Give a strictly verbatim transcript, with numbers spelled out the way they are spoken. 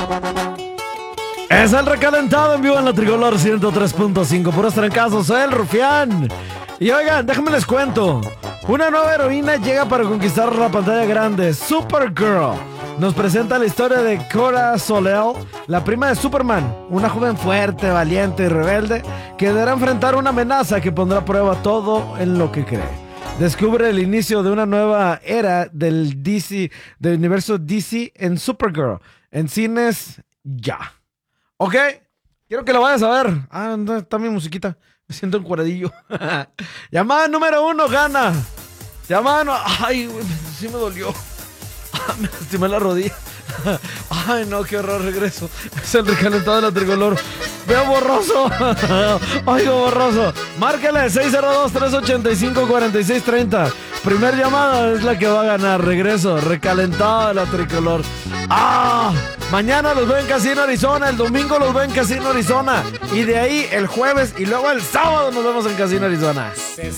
Es el recalentado en vivo en la Tricolor ciento tres punto cinco. Puros trancazos, soy el Rufián. Y oigan, déjenme les cuento. Una nueva heroína llega para conquistar la pantalla grande. Supergirl nos presenta la historia de Kara Zor-El, la prima de Superman, una joven fuerte, valiente y rebelde que deberá enfrentar una amenaza que pondrá a prueba todo en lo que cree. Descubre el inicio de una nueva era del D C, del universo D C en Supergirl. En cines, ya. Ok, quiero que lo vayas a ver. Ah, no, está mi musiquita. Me siento encuadradillo. Llamada número uno, gana. Llamada no... Ay, güey, sí me dolió. Ah, me lastimé la rodilla. Ay, no, qué horror, regreso. Es el recalentado de la Tricolor. Veo borroso. Oigo borroso. Márcale seis cero dos, tres ocho cinco, cuatro seis tres cero. Primer llamada es la que va a ganar. Regreso, recalentado de la Tricolor. Ah, mañana los veo en Casino Arizona. El domingo los veo en Casino Arizona. Y de ahí el jueves y luego el sábado nos vemos en Casino Arizona.